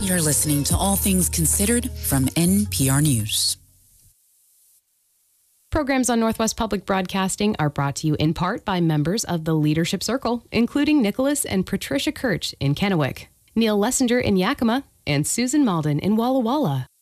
You're listening to All Things Considered from NPR News. Programs on Northwest Public Broadcasting are brought to you in part by members of the Leadership Circle, including Nicholas and Patricia Kirch in Kennewick, Neil Lessinger in Yakima, and Susan Malden in Walla Walla.